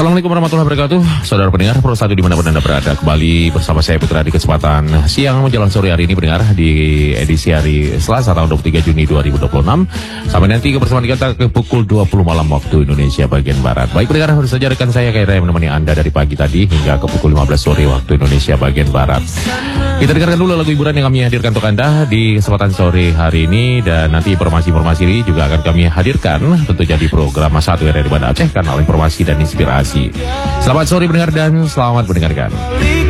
Assalamualaikum warahmatullahi wabarakatuh. Saudara pendengar Pro 1 dimanapun Anda berada, kembali bersama saya Putra di kesempatan siang menjelang sore hari ini pendengar di edisi hari Selasa tahun 23 Juni 2026. Sampai nanti kebersamaan kita ke pukul 20 malam waktu Indonesia bagian Barat. Baik pendengar, harus saja rekan saya Kaira yang menemani Anda dari pagi tadi hingga ke pukul 15 sore waktu Indonesia bagian Barat. Kita dengarkan dulu lagu hiburan yang kami hadirkan untuk Anda di kesempatan sore hari ini, dan nanti informasi-informasi ini juga akan kami hadirkan tentu jadi program Satu RRI Banda Aceh, kanal informasi dan inspirasi. Selamat sore pendengar dan selamat mendengarkan.